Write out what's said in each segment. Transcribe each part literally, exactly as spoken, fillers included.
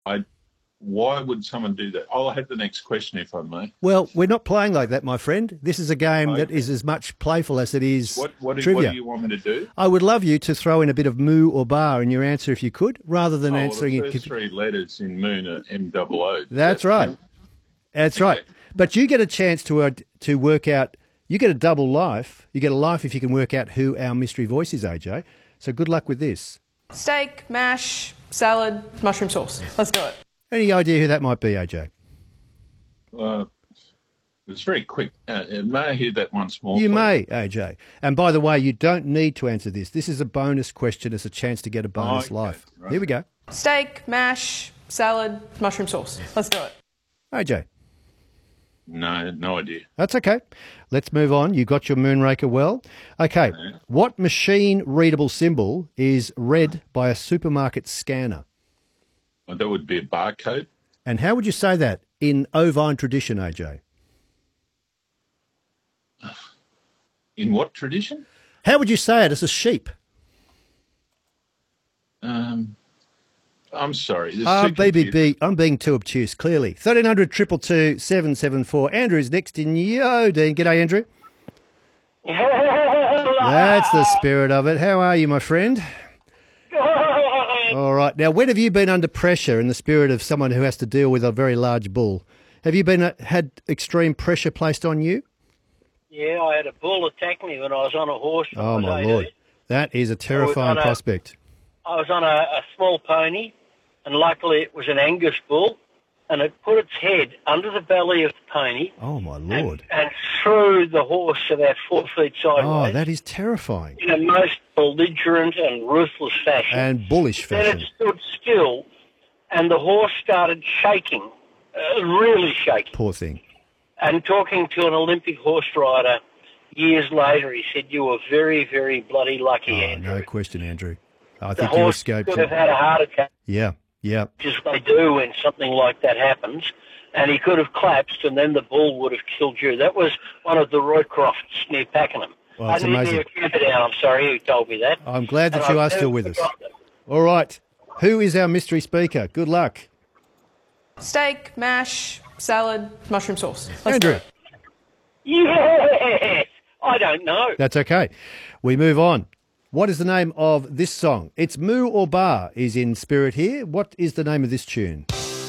I. Why would someone do that? I'll have the next question if I may. Well, we're not playing like that, my friend. This is a game that Okay. is as much playful as it is What what do, what do trivia. you want me to do? I would love you to throw in a bit of moo or bar in your answer if you could, rather than Oh, well, answering the it. first three letters in Moon are M double O. That's right. That's right. Okay. But you get a chance to uh, to work out. You get a double life. You get a life if you can work out who our mystery voice is, A J. So good luck with this. Steak, mash, salad, mushroom sauce. Let's do it. Any idea who that might be, A J? Uh, it's very quick. Uh, may I hear that once more? You please? may, A J. And by the way, you don't need to answer this. This is a bonus question. It's a chance to get a bonus okay, life. right. Here we go. Steak, mash, salad, mushroom sauce. Let's do it. A J. No, no idea. That's okay. Let's move on. You got your Moonraker well. Okay. What machine readable symbol is read by a supermarket scanner? Well, that would be a barcode. And how would you say that in ovine tradition, A J? In what tradition? How would you say it as a sheep? Um, I'm sorry. This is Ah, too B B confusing. B, I'm being too obtuse, clearly. thirteen hundred, two two two, seven seven four. Andrew is next in Yodine. G'day, Andrew. That's the spirit of it. How are you, my friend? All right. Now, when have you been under pressure in the spirit of someone who has to deal with a very large bull? Have you been uh, had extreme pressure placed on you? Yeah, I had a bull attack me when I was on a horse. when I Oh, was my eighteen. Lord. That is a terrifying on a- prospect. I was on a, a small pony, and luckily it was an Angus bull, and it put its head under the belly of the pony Oh, my and, Lord. and threw the horse about four feet sideways Oh, that is terrifying. in a most belligerent and ruthless fashion. And bullish then fashion. it stood still, and the horse started shaking, uh, really shaking. Poor thing. And talking to an Olympic horse rider years later, he said, "You were very, very bloody lucky, Oh, Andrew. no question, Andrew. I The think you horse escaped could have it. had a heart attack, Yeah, yeah. as they do when something like that happens, and he could have collapsed, and then the bull would have killed you." That was one of the Roycrofts near Pakenham. Well, I it's didn't amazing. hear Camperdown, I'm sorry, who told me that. I'm glad that And you I've are still never with us. forgotten it. All right. Who is our mystery speaker? Good luck. Steak, mash, salad, mushroom sauce. Let's do Andrew. it. Yes! I don't know. That's okay. We move on. What is the name of this song? It's Moo or Bar is in spirit here. What is the name of this tune?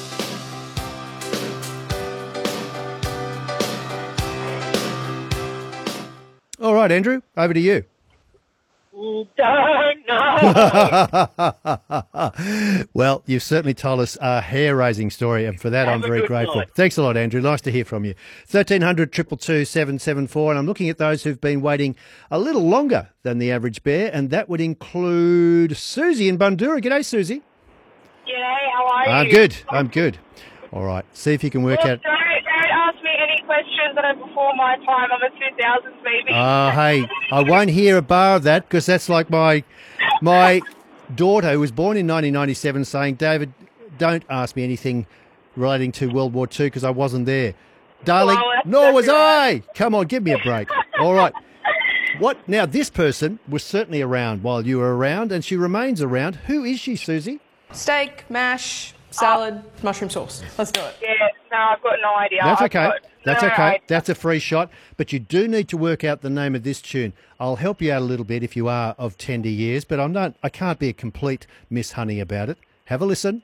All right, Andrew, over to you. Don't know. Well, you've certainly told us a hair-raising story, and for that Have I'm a very good grateful. night. Thanks a lot, Andrew. Nice to hear from you. thirteen hundred, two two two, seven seven four, and I'm looking at those who've been waiting a little longer than the average bear, and that would include Susie in Bundoora. G'day, Susie. G'day, how are you? I'm good. I'm good. All right. See if you can work Well, out. don't, don't ask me any questions that are before my time. I'm a two thousands baby. Ah, hey, I won't hear a bar of that because that's like my my daughter who was born in nineteen ninety-seven saying, "David, don't ask me anything relating to World War Two because I wasn't there." Darling, Well, that's nor was exactly I. Come on, give me a break. All right. What now? This person was certainly around while you were around, and she remains around. Who is she, Susie? Steak, mash, salad, mushroom sauce. Let's do it. Yeah, no, I've got no idea. That's I've okay. got That's no okay. idea. That's a free shot. But you do need to work out the name of this tune. I'll help you out a little bit if you are of tender years, but I'm not. I can't be a complete Miss Honey about it. Have a listen.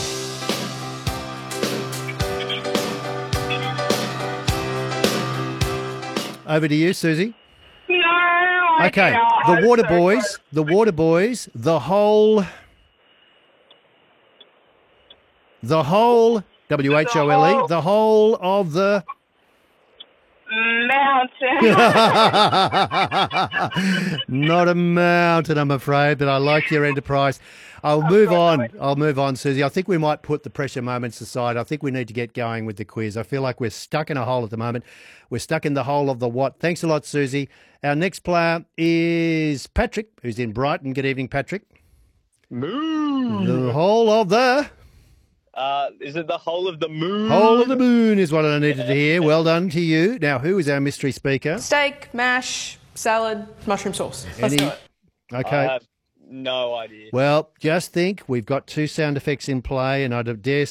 Over to you, Susie. No Okay. idea. The I'm Water so Boys. close. The Water Boys. The whole. The whole. W H O L E. whole- The whole of the. Mountain. Not a mountain, I'm afraid, but I like your enterprise. I'll move on. I'll move on, Susie. I think we might put the pressure moments aside. I think we need to get going with the quiz. I feel like we're stuck in a hole at the moment. We're stuck in the hole of the what. Thanks a lot, Susie. Our next player is Patrick, who's in Brighton. Good evening, Patrick. Moon. The whole of the Uh, is it the whole of the moon? whole of the moon is what I needed to hear. Well done to you. Now, who is our mystery speaker? Steak, mash, salad, mushroom sauce. Let's Any- do it. Okay. I have no idea. Well, just think we've got two sound effects in play, and I dare